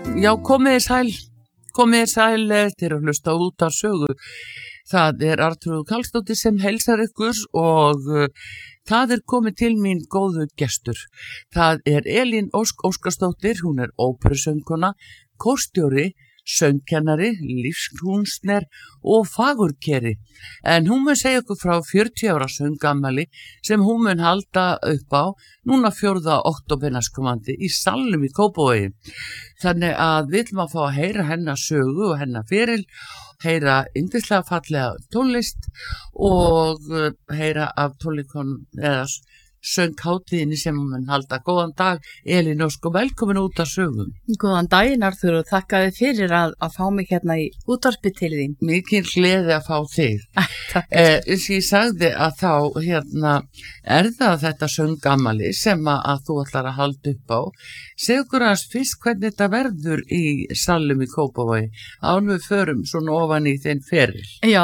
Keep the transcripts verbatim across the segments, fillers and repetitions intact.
Já, komiði sæl, komiði sæl til að hlusta út af sögu. Það er Arnþrúður Karlsdóttir sem heilsar ykkur og uh, það er komið til mín góðu gestur. Það er Elín Ósk Óskarsdóttir, hún er óperusöngkona, kórstjóri, söngkennari, lífskúnstner og fagurkeri. En hún mun segja okkur frá fjörutíu ára söngamali sem hún mun halda upp á núna fjórða október næstkomandi í Salnum í Kópavogi. Þannig að við viljum að fá að heyra hennar sögu og hennar feril, heyra yndislega fallega tónlist og heyra af tónleikonum eða sönghátíðinni sem hún mun halda. Góðan dag, Elín Ósk, og velkomin út af sögum. Góðan daginn, Arnþrúður, og þakka þið fyrir að, að fá mig hérna í útvarpi til þín. Mikil gleði að fá þig. Takk. Eh, eins og ég sagði að þá hérna, er það þetta söngamali sem að, að þú ætlar að halda upp á. Segðu okkur aðeins fyrst hvernig þetta verður í Salnum í Kópavogi. Án við förum svona ofan í þinn feril. Já,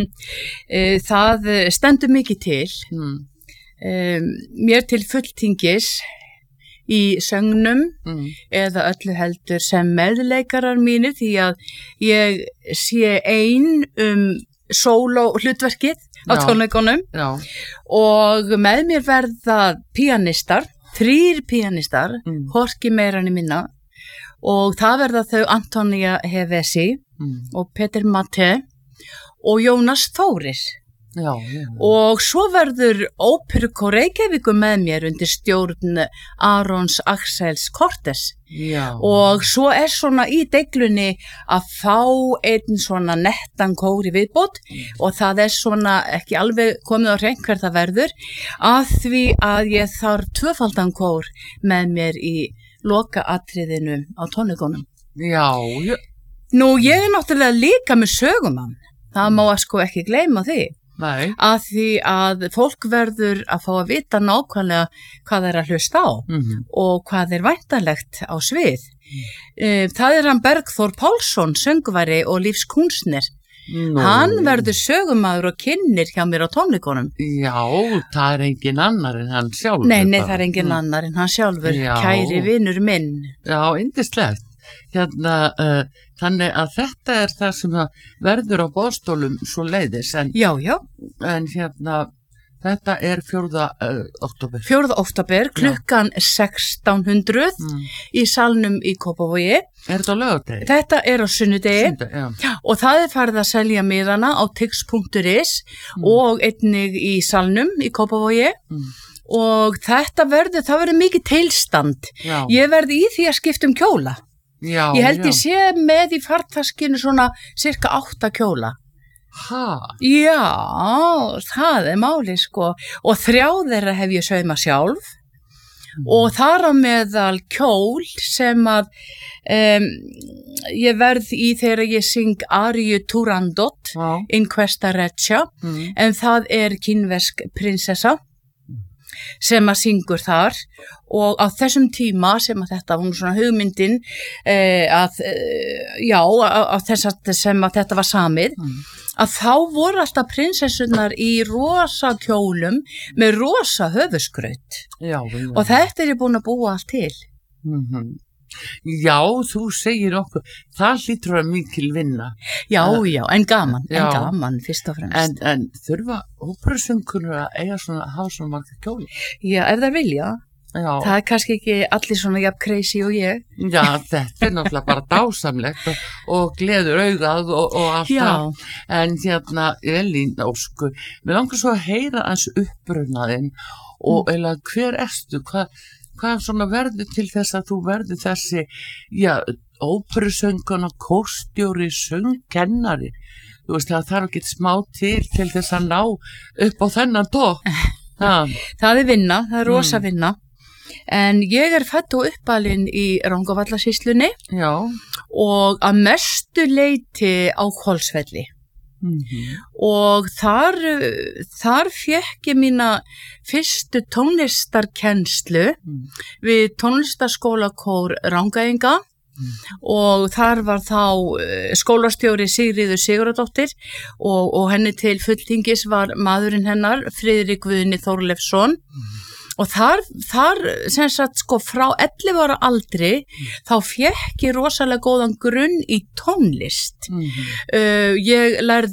e, það stendur mikið til. Mm. Um, mér til fulltingis í söngnum Mm. eða öllu heldur sem meðleikarar mínir því að ég sé ein um sóló hlutverkið á Já. tónleikunum Já. og með mér verða píanistar, þrír píanistar, Mm. hvorki meira en minna, og það verða þau Antonía Hevesi Mm. og Peter Matte og Jónas Þórir. Já, já. Og svo verður Óperukór Reykjavíkur með mér undir stjórn Arons Axels Cortes. Já. Og svo er svona í deiglunni að fá einn svona nettan kór í viðbót og það er svona ekki alveg komið á hreint hver það verður að því að ég þarf tvöfaldan kór með mér í lokaatriðinu á tónleikunum. Já, já. Nú, ég er náttúrulega líka með sögumann. Það má að sko ekki gleyma því. Nei. Að því að fólk verður að fá að vita nákvæmlega hvað það er að hlusta á Mm-hmm. og hvað er væntanlegt á svið. Mm. Það er hann Bergþór Pálsson, söngvari og lífskúnstner. Nú. Hann verður sögumaður og kynnir hjá mér á tónleikunum. Já, það er engin annar en hann sjálfur. Nei, nei, bara. það er engin Mm. annar en hann sjálfur, Já. kæri vinur minn. Já, yndislegt. Hérna, uh, þannig að þetta er það sem að verður á boðstólum svo leiðis, en, Já, já, en hérna, þetta er fjórða uh, október. fjórða október, klukkan sextán hundruð Mm. í Salnum í Kópavogi. Er þetta á laugardegi? Þetta er á sunnudegi. Sunnudag, já. Já, og það er farið að selja miðana á tix punktur is Mm. og einnig í Salnum í Kópavogi Mm. og þetta verður, það verður mikið tilstand. Já. Ég verði í því að skipta um kjóla. Já, Ég held já. ég sé með í fartaskinu svona cirka átta kjóla. Ha? Já, það er máli sko og þrjá þeirra hef ég sauma sjálf Mm. og þar á meðal kjól sem að um, ég verð í þegar ég syng Ariu Turandot Já. in Questa Reccia Mm. en það er kínversk prinsessa sem að syngur þar og á þessum tíma sem að þetta var svona hugmyndin eh, að eh, já, á, á þess að sem að þetta var samið Mm. að þá voru alltaf prinsessunar í rosa kjólum með rosa höfuskraut Já, já. og þetta er ég búin að búa allt til. Mm-hmm. Já, þú segir okkur, það hlýtur að mikil vinna. Já, Uh, já, en gaman, já. en gaman fyrst og fremst. En, en þurfa óperusöngur að eiga svona, hafa svona marga kjóli? Já, ef það vilja, Já. það er kannski ekki allir svona jafn crazy og ég. Já, þetta er náttúrulega bara dásamlegt og, og gleður augað og, og allt Já. það. En hérna, Elín Ósku, við langar svo að heyra hans uppbrunnaðinn og Mm. eða hver ertu, hvað hvað svona verður til þess að þú verður þessi, já, óperusönguna, kórstjóri, söngkennari. Þú veist, það þarf ekki smá til til þess að ná upp á þennan tók. Ha. Það er vinna, það er rosa Mm. vinna. En ég er fædd og uppalinn í Rangárvallasýslunni Já. og að mestu leyti á Hvolsvelli. Mm-hmm. Og þar, þar fékk ég mína fyrstu tónlistarkennslu Mm. við tónlistarskólakór Rangaenga Mm. og þar var þá eh, skólastjóri Sigríður Sigurðardóttir og, og henni til fulltingis var maðurinn hennar, Friðrik Guðni Þorleifsson. Mm. og þar, þar sem sagt sko frá ellefu ára aldri mm. þá fékk ég rosalega góðan grunn í tónlist. Mm-hmm. uh, ég lærði